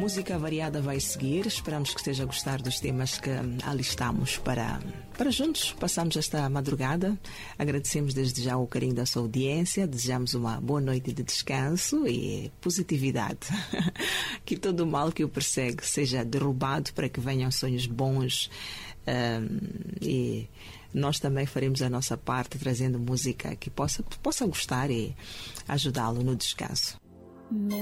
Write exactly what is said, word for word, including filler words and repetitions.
Música variada vai seguir. Esperamos que esteja a gostar dos temas que alistamos para, para juntos passarmos esta madrugada. Agradecemos desde já o carinho da sua audiência. Desejamos uma boa noite de descanso e positividade. Que todo o mal que o persegue seja derrubado para que venham sonhos bons. Um, e nós também faremos a nossa parte trazendo música que possa, possa gostar e ajudá-lo no descanso.